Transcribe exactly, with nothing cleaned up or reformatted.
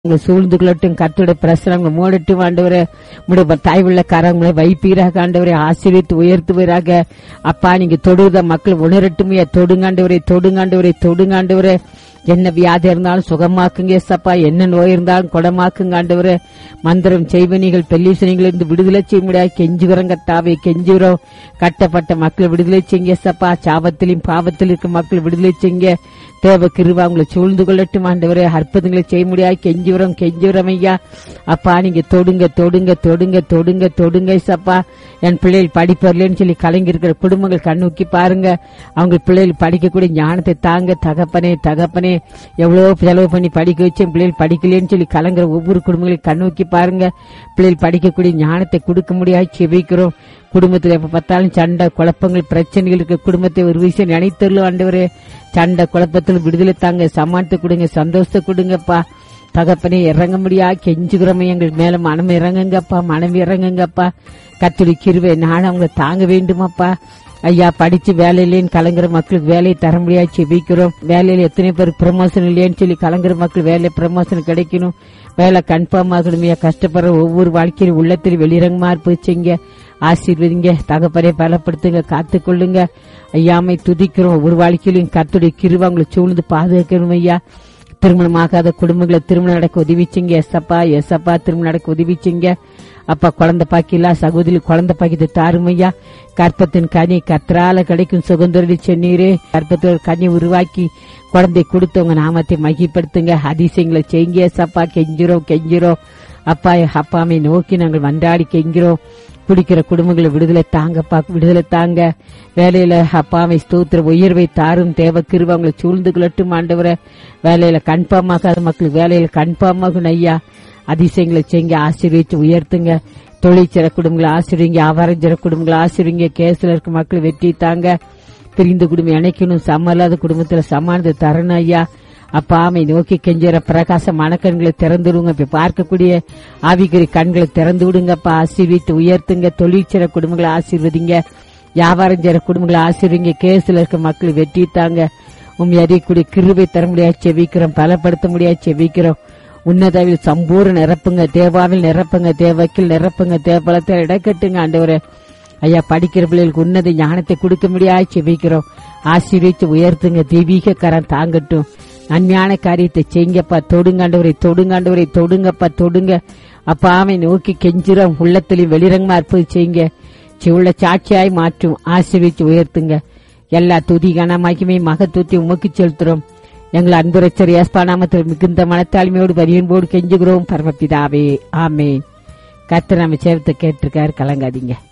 உங்களை சூழ்ந்து கொள்ளட்டும். கர்த்தருடைய பிரசனம் மூடட்டும். ஆண்டவரே, உடைய தாய்வுள்ள கரங்களை வைப்பீராக. ஆண்டவரை ஆசீர்வித்து உயர்த்துவீராக. அப்பா, நீங்க தொடுத மக்கள் உணரட்டுமே. தொடுங்காண்டவரை தொடுங்காண்டவரை தொடுங்காண்டவரே. என்ன வியாதி இருந்தாலும் சுகமாக்குங்க சப்பா. என்ன நோய் இருந்தாலும் குணமாக்குங்க ஆண்டவரே. மந்திரம் செய்வனிகள் பெல்லிசனிகள் இருந்து விடுதலை செய்ய முடியாது. கெஞ்சுகிறோம் கத்தாவே, கெஞ்சுகிறோம். கட்டப்பட்ட மக்கள் விடுதலை செய்யுங்க சப்பா. சாபத்திலும் பாவத்தில் இருக்க மக்கள் விடுதலை செய்யுங்க. தேவ கிருபா உங்களை சூழ்ந்து கொள்ளட்டும் ஆண்டவரே. அற்புதங்களை செய்ய முடியாது. கெஞ்சுகிறோம் கெஞ்சுகிறோம் ஐயா. அப்பா, நீங்க தொடுங்க தொடுங்க தொடுங்க தொடுங்க தொடுங்க சப்பா. என் பிள்ளைகள் படிப்பறலன்னு சொல்லி கலங்கி இருக்கிற குடும்பங்கள் கண்ணூக்கி பாருங்க. அவங்க பிள்ளைகள் படிக்கக்கூடிய ஞானத்தை தாங்க. தகப்பனே தகப்பனே, எவ்வளவு செலவு பண்ணி படிக்க வச்சு என் பிள்ளைகள் படிக்கலன்னு சொல்லி கலங்குற ஒவ்வொரு குடும்பங்களையும் கண்ணூக்கி பாருங்க. பிள்ளைகள் படிக்கக்கூடிய ஞானத்தை கொடுக்க முடியாது. செபிக்கிறோம். குடும்பத்தில் எப்ப பார்த்தாலும் சண்டை குழப்பங்கள் பிரச்சனைகள் இருக்க குடும்பத்தை ஒரு விஷயம் நினைத்தருளும் ஆண்டவரே. சண்டை குழப்பத்தில் விடுதலை தாங்க. சமாளித்து கொடுங்க. சந்தோஷத்தை கொடுங்கப்பா. தகப்பனே, இறங்க முடியா கெஞ்சுகிறோமே. எங்களுக்கு மேல மனம் இறங்குங்கப்பா. மனம் இறங்குங்கப்பா. கர்த்தருடைய கிருபை நானும் அவங்க தாங்க வேண்டுமாப்பா. ஐயா, படிச்சு வேலையிலேன்னு கலங்குற மக்களுக்கு வேலையை தர முடியாது. செபிக்கிறோம். வேலையில எத்தனை பேர் ப்ரமோஷன் இல்லையன்னு சொல்லி கலங்குற மக்கள் வேலை ப்ரமோஷன் கிடைக்கணும். வேலை கன்ஃபார்ம் ஆகணுமையா. கஷ்டப்படுற ஒவ்வொரு வாழ்க்கையிலும் உள்ளத்தில் வெளிரங்கமா இருப்பிச்சுங்க. ஆசீர்வதிங்க தகப்பனே. பலப்படுத்துங்க. காத்துக்கொள்ளுங்க ஐயாமை துதிக்கிறோம். ஒவ்வொரு வாழ்க்கையிலும் கர்த்தருடைய கிருபை உங்களை சூழ்ந்து பாதுகாக்கணும் ஐயா. திருமணமாகாத குடும்பங்களை திருமணம் நடக்க உதவிச்சிங்க எஸ்அப்பா. எஸ்அப்பா, திருமணம் நடக்க உதவிச்சிங்க அப்பா. குழந்தை பாக்கிலா சகோதரி குழந்தை பாக்கியத்தை தாருமையா. கற்பத்தின் கனி கர்த்தரால கிடைக்கும் சுகந்தரடி சென்னீரே. கற்பத்தோட கனி உருவாக்கி குழந்தை கொடுத்தவங்க நாமத்தை மகிப்படுத்துங்க. அதிசயங்களை செய்யுங்க எஸ்அப்பா. கெஞ்சிரோம் கெஞ்சிரோம் அப்பா. அப்பாமை நோக்கி நாங்கள் மன்றாடி கெஞ்சிரோம். குடிக்கிற குடும்பங்களை விடுதலை தாங்கப்பா. விடுதலை தாங்க. வேலையில அப்பாவை ஸ்தோத்திர உயர்வை தாரும். தேவ கிருபை அவங்களை சூழ்ந்து கொள்ளட்டும் ஆண்டவரே. வேலையில கன்ஃபார்ம் ஆகாத மக்களுக்கு வேலையில கன்ஃபார்ம் ஆகும் ஐயா. அதிசயங்களை செய்யுங்க. ஆசீர்வதிச்சு உயர்த்துங்க. தொழிற்சிற குடும்பங்களை ஆசீர்வீங்க. ஆவாரஞ்சிற குடும்பங்களை ஆசீர்வீங்க. கேஸ்ல இருக்க மக்கள் வெற்றி தாங்க. பிரிந்த குடும்பம் இணைக்கணும். சமல்லாத குடும்பத்துல சமானத்தை தரணும் ஐயா. அப்பா, ஆமை நோக்கி கெஞ்சுற பிரகாச மனக்கண்களை திறந்து விடுங்க. இப்ப பார்க்கக்கூடிய ஆவிக்குறி கண்களை திறந்து விடுங்கப்பா. ஆசீர்வித்து உயர்த்துங்க. தொழிற்சிற குடும்பங்களை ஆசீர்வதிங்க. வியாபாரம் செய்ற குடும்பங்களை ஆசீர்வதிங்க. கேஸ்ல இருக்க மக்கள் வெற்றி தாங்க. உண்மை அறியக்கூடிய கிருபை தர முடியாது செவிக்கிறோம். பலப்படுத்த முடியாது செவிக்கிறோம். உன்னதாவில் சம்பூர்ண நிரப்புங்க. தேவாவில் நிரப்புங்க. தேவக்கில் நிரப்புங்க. தேவபலத்தில் இடக்கட்டுங்க ஆண்டவரே. ஐயா, படிக்கிற பிள்ளைகளுக்கு உன்னத ஞானத்தை கொடுக்க முடியாது செவிக்கிறோம். ஆசீர்வித்து உயர்த்துங்க. தெய்வீக கரம் தாங்கட்டும். நன்மையான காரியத்தை செய்யுங்கப்பா. தொடுங்காண்டவரை தொடுங்காண்டவரை தொடுங்கப்பா. தொடுங்க அப்பா. ஆமை நோக்கி கெஞ்சிரோம். உள்ளத்திலையும் வெளிரங்கமா அற்புதம் செய்யுங்க. உள்ள சாட்சியாய் மாற்றும். ஆசீர்வித்து உயர்த்துங்க. எல்லா துதி கனமாக்கியுமே மகத்துவத்தை உமக்கு செலுத்துறோம். எங்கள் அன்புரைச்சர் ஏஸ்பா நாமத்தில் மிகுந்த மனத்தாழ்மையோடு வரியன்போடு கெஞ்சுகிறோம் பரமபிதாவே. ஆமென். கர்த்தர் நம்ம சேவத்தை கேட்டிருக்காரு. கலங்காதீங்க.